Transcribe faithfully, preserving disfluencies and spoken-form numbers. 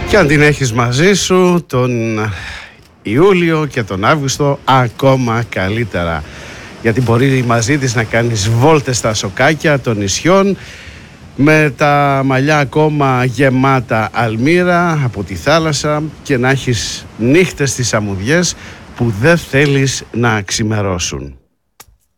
Και αν την έχεις μαζί σου τον Ιούλιο και τον Αύγουστο, ακόμα καλύτερα, γιατί μπορεί μαζί της να κάνεις βόλτες στα σοκάκια των νησιών με τα μαλλιά ακόμα γεμάτα αλμύρα από τη θάλασσα και να έχεις νύχτες στις αμμουδιές που δεν θέλεις να ξημερώσουν.